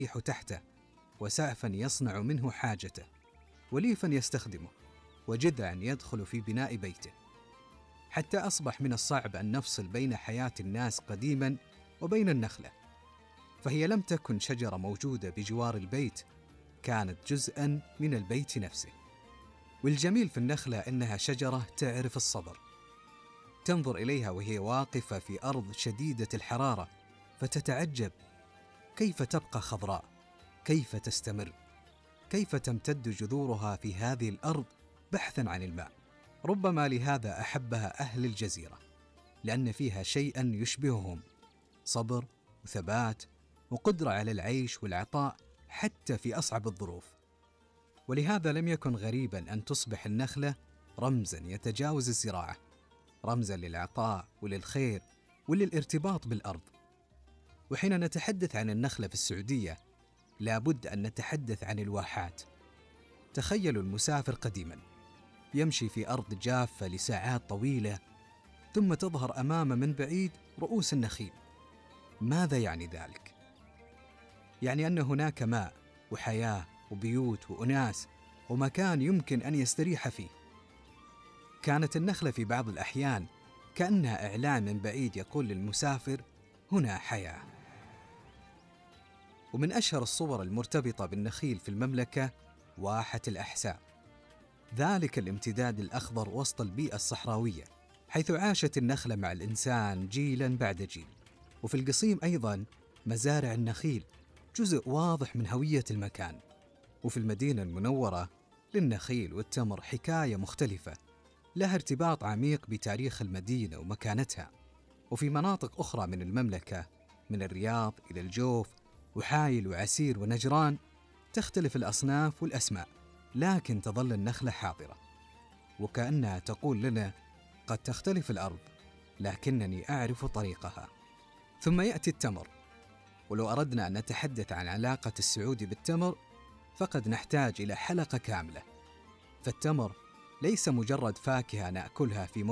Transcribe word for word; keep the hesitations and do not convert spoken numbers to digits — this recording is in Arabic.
تحته، وسقفا يصنع منه حاجته، وليفا يستخدمه، وجذعا يدخل في بناء بيته، حتى أصبح من الصعب أن نفصل بين حياة الناس قديما وبين النخلة، فهي لم تكن شجرة موجودة بجوار البيت، كانت جزءا من البيت نفسه. والجميل في النخلة إنها شجرة تعرف الصبر. تنظر إليها وهي واقفة في أرض شديدة الحرارة فتتعجب كيف تبقى خضراء، كيف تستمر، كيف تمتد جذورها في هذه الأرض بحثا عن الماء. ربما لهذا أحبها أهل الجزيرة، لأن فيها شيئا يشبههم، صبر وثبات وقدرة على العيش والعطاء حتى في أصعب الظروف. ولهذا لم يكن غريبا أن تصبح النخلة رمزا يتجاوز الزراعة، رمزا للعطاء وللخير وللارتباط بالأرض. وحين نتحدث عن النخلة في السعودية لابد أن نتحدث عن الواحات. تخيلوا المسافر قديما يمشي في أرض جافة لساعات طويلة، ثم تظهر أمامه من بعيد رؤوس النخيل. ماذا يعني ذلك؟ يعني أن هناك ماء وحياة وبيوت وأناس ومكان يمكن أن يستريح فيه. كانت النخلة في بعض الأحيان كأنها إعلان من بعيد يقول للمسافر هنا حياة. ومن أشهر الصور المرتبطة بالنخيل في المملكة واحة الأحساء، ذلك الامتداد الأخضر وسط البيئة الصحراوية، حيث عاشت النخلة مع الإنسان جيلا بعد جيل. وفي القصيم أيضا مزارع النخيل جزء واضح من هوية المكان. وفي المدينة المنورة للنخيل والتمر حكاية مختلفة لها ارتباط عميق بتاريخ المدينة ومكانتها. وفي مناطق أخرى من المملكة من الرياض إلى الجوف وحايل وعسير ونجران تختلف الأصناف والأسماء، لكن تظل النخلة حاضرة، وكأنها تقول لنا قد تختلف الأرض لكنني أعرف طريقها. ثم يأتي التمر، ولو أردنا أن نتحدث عن علاقة السعودي بالتمر فقد نحتاج إلى حلقة كاملة. فالتمر ليس مجرد فاكهة نأكلها في